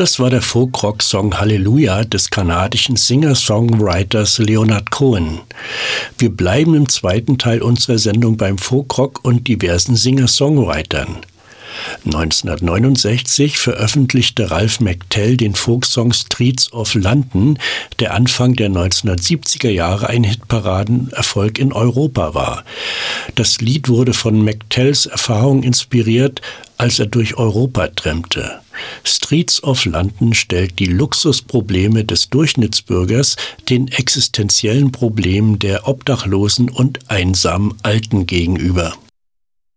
Das war der Folk-Rock-Song Halleluja des kanadischen Singer-Songwriters Leonard Cohen. Wir bleiben im zweiten Teil unserer Sendung beim Folk-Rock und diversen Singer-Songwritern. 1969 veröffentlichte Ralph McTell den Folksong Streets of London, der Anfang der 1970er Jahre ein Hitparadenerfolg in Europa war. Das Lied wurde von McTells Erfahrung inspiriert, als er durch Europa trennte. Streets of London stellt die Luxusprobleme des Durchschnittsbürgers den existenziellen Problemen der obdachlosen und einsamen Alten gegenüber.